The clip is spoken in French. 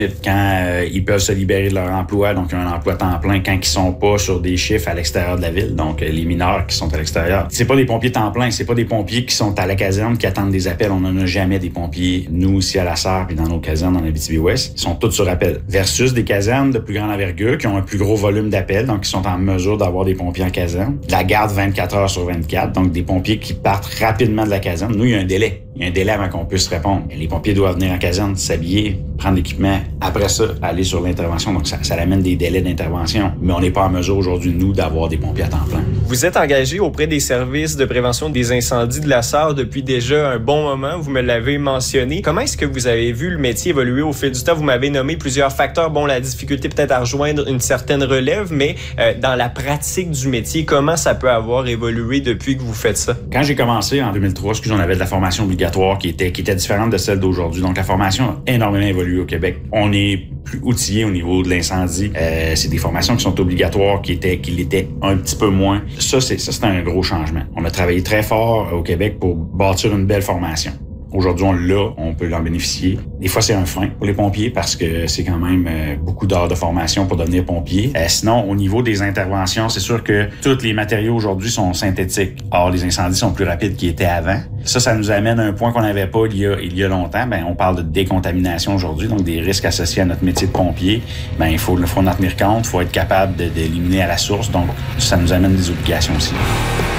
Quand ils peuvent se libérer de leur emploi, donc un emploi temps plein, quand ils sont pas sur des chiffres à l'extérieur de la ville, donc les mineurs qui sont à l'extérieur. C'est pas des pompiers temps plein, c'est pas des pompiers qui sont à la caserne, qui attendent des appels. On n'en a jamais des pompiers, nous ici à la Sarre puis dans nos casernes en Abitibi-Ouest. Ils sont tous sur appel. Versus des casernes de plus grande envergure qui ont un plus gros volume d'appels, donc qui sont en mesure d'avoir des pompiers en caserne. La garde 24 heures sur 24, donc des pompiers qui partent rapidement de la caserne. Nous, il y a un délai. Il y a un délai avant qu'on puisse répondre. Les pompiers doivent venir en caserne, s'habiller, prendre l'équipement. Après ça, aller sur l'intervention. Donc, ça amène des délais d'intervention. Mais on n'est pas en mesure aujourd'hui, nous, d'avoir des pompiers à temps plein. Vous êtes engagé auprès des services de prévention des incendies de la Sarre depuis déjà un bon moment. Vous me l'avez mentionné. Comment est-ce que vous avez vu le métier évoluer au fil du temps? Vous m'avez nommé plusieurs facteurs. Bon, la difficulté peut-être à rejoindre une certaine relève, mais dans la pratique du métier, comment ça peut avoir évolué depuis que vous faites ça? Quand j'ai commencé en 2003, on avait de la formation obligatoire qui était différente de celle d'aujourd'hui. Donc, la formation a énormément évolué au Québec. On est plus outillé au niveau de l'incendie. C'est des formations qui sont obligatoires, qui l'étaient un petit peu moins. Ça, c'est un gros changement. On a travaillé très fort au Québec pour bâtir une belle formation. Aujourd'hui, on l'a, on peut en bénéficier. Des fois, c'est un frein pour les pompiers parce que c'est quand même beaucoup d'heures de formation pour devenir pompier. Sinon, au niveau des interventions, c'est sûr que tous les matériaux aujourd'hui sont synthétiques. Or, les incendies sont plus rapides qu'ils étaient avant. Ça nous amène à un point qu'on n'avait pas il y a longtemps. On parle de décontamination aujourd'hui, donc des risques associés à notre métier de pompier. Il faut en tenir compte, il faut être capable d'éliminer à la source. Donc, ça nous amène des obligations aussi.